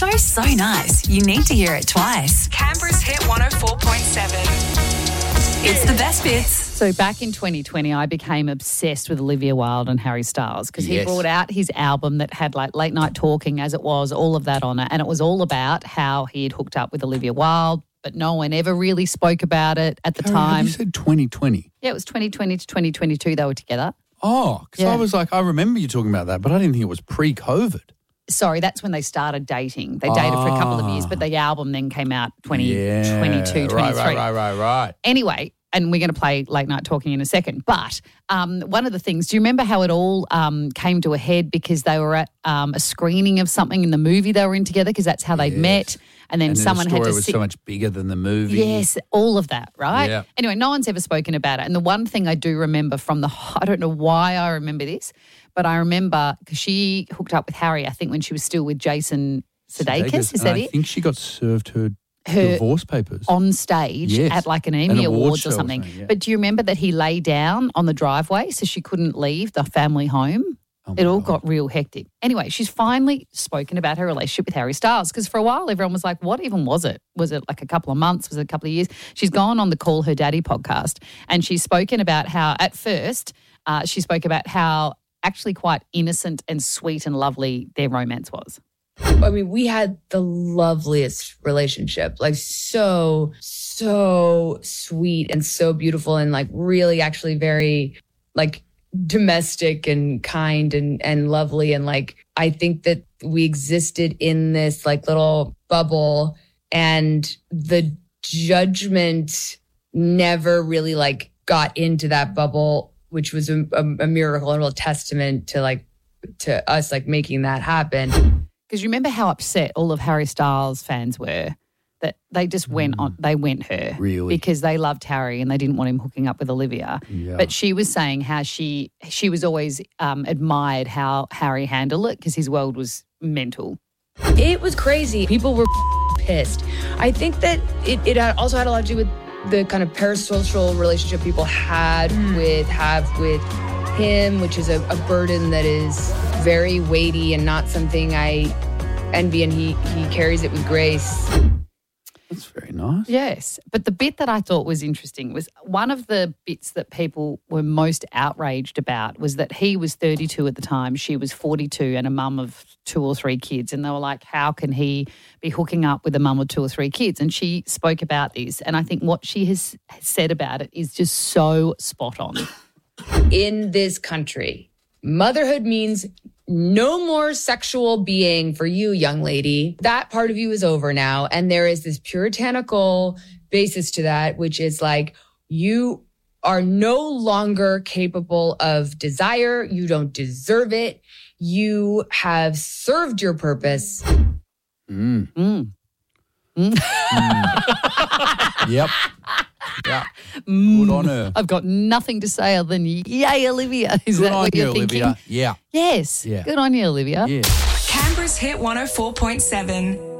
show's so nice, you need to hear it twice. Canberra's Hit 104.7. It's the best bits. So back in 2020, I became obsessed with Olivia Wilde and Harry Styles because he brought out his album that had like Late Night Talking as it was, all of that on it. And it was all about how he had hooked up with Olivia Wilde, but no one ever really spoke about it at the time. You said 2020. Yeah, it was 2020 to 2022 they were together. Oh, because I was like, I remember you talking about that, but I didn't think it was pre-COVID. Sorry, that's when they started dating. They dated for a couple of years, but the album then came out 2022, 23. Right. Anyway, and we're going to play Late Night Talking in a second. But one of the things, do you remember how it all came to a head because they were at a screening of something in the movie they were in together because that's how they'd met. And then someone had to the story was so much bigger than the movie. Yes, all of that, right? Yeah. Anyway, no one's ever spoken about it. And the one thing I do remember I don't know why I remember this, but I remember because she hooked up with Harry, I think, when she was still with Jason Sudeikis. Is that it? I think she got served her divorce papers. On stage at like an Emmy Awards or something. Yeah. But do you remember that he lay down on the driveway so she couldn't leave the family home? It all got real hectic. Anyway, she's finally spoken about her relationship with Harry Styles because for a while everyone was like, what even was it? Was it like a couple of months? Was it a couple of years? She's gone on the Call Her Daddy podcast and she's spoken about how at first she spoke about how actually quite innocent and sweet and lovely their romance was. I mean, we had the loveliest relationship, like so sweet and so beautiful and like really actually very like domestic and kind and lovely. And like, I think that we existed in this like little bubble and the judgment never really like got into that bubble, which was a miracle and a real testament to us like making that happen. Because you remember how upset all of Harry Styles fans were that they just went her. Really? Because they loved Harry and they didn't want him hooking up with Olivia. Yeah. But she was saying how she was always admired how Harry handled it because his world was mental. It was crazy. People were pissed. I think that it also had a lot to do with the kind of parasocial relationship people have with him, which is a burden that is very weighty and not something I envy, and he carries it with grace. That's very nice. Yes. But the bit that I thought was interesting was one of the bits that people were most outraged about was that he was 32 at the time, she was 42 and a mum of 2 or 3 kids. And they were like, how can he be hooking up with a mum of 2 or 3 kids? And she spoke about this. And I think what she has said about it is just so spot on. In this country, motherhood means no more sexual being for you, young lady. That part of you is over now. And there is this puritanical basis to that, which is like, you are no longer capable of desire. You don't deserve it. You have served your purpose. Yep. Yeah. Good on her. I've got nothing to say other than yay, Olivia. Is Good that on what you, you're thinking? Olivia. Yeah. Yes. Yeah. Good on you, Olivia. Yeah. Canberra's Hit 104.7.